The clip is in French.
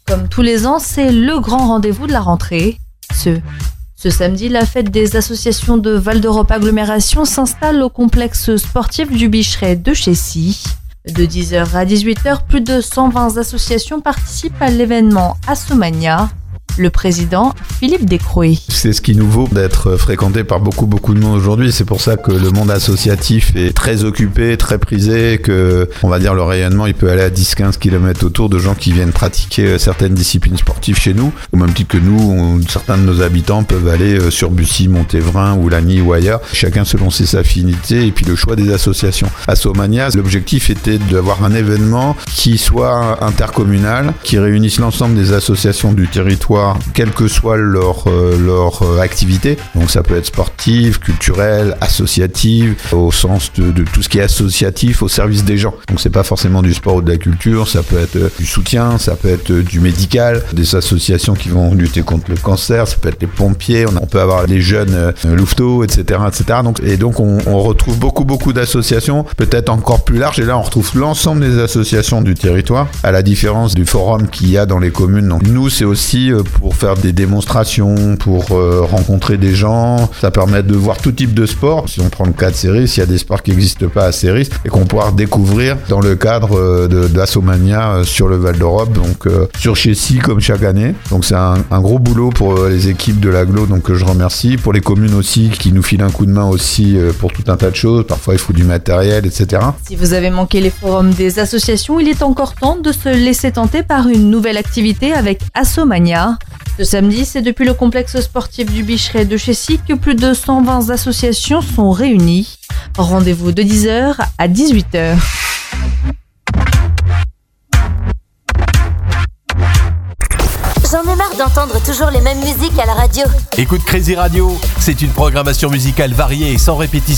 Comme tous les ans, c'est le grand rendez-vous de la rentrée. Ce samedi, la fête des associations de Val d'Europe Agglomération s'installe au complexe sportif du Bicheret de Chessy. De 10h à 18h, plus de 120 associations participent à l'événement Assomania. Le président, Philippe Descroix. C'est ce qui nous vaut d'être fréquenté par beaucoup de monde aujourd'hui. C'est pour ça que le monde associatif est très occupé, très prisé, que, on va dire, le rayonnement, il peut aller à 10-15 km autour de gens qui viennent pratiquer certaines disciplines sportives chez nous. Au même titre que nous, certains de nos habitants peuvent aller sur Bussy, Montévrain ou Lagny ou ailleurs. Chacun selon ses affinités et puis le choix des associations. Assomania, l'objectif était d'avoir un événement qui soit intercommunal, qui réunisse l'ensemble des associations du territoire, quelle que soit leur activité. Donc ça peut être sportive, culturelle, associative, au sens de tout ce qui est associatif au service des gens. Donc c'est pas forcément du sport ou de la culture, ça peut être du soutien, ça peut être du médical, des associations qui vont lutter contre le cancer, ça peut être les pompiers, on peut avoir les jeunes louveteaux, etc. Donc on retrouve beaucoup d'associations, peut-être encore plus larges, et là on retrouve l'ensemble des associations du territoire, à la différence du forum qu'il y a dans les communes. Donc nous c'est aussi pour faire des démonstrations, pour rencontrer des gens. Ça permet de voir tout type de sport. Si on prend le cas de Céris, il y a des sports qui n'existent pas à Céris et qu'on pourra découvrir dans le cadre d'Assomania sur le Val d'Europe, donc sur Chessy comme chaque année. Donc c'est un gros boulot pour les équipes de l'agglo, donc que je remercie. Pour les communes aussi qui nous filent un coup de main aussi pour tout un tas de choses. Parfois il faut du matériel, etc. Si vous avez manqué les forums des associations, il est encore temps de se laisser tenter par une nouvelle activité avec Assomania. Ce samedi, c'est depuis le complexe sportif du Bicheret de Chessy que plus de 120 associations sont réunies. Rendez-vous de 10h à 18h. J'en ai marre d'entendre toujours les mêmes musiques à la radio. Écoute Crazy Radio, c'est une programmation musicale variée et sans répétition.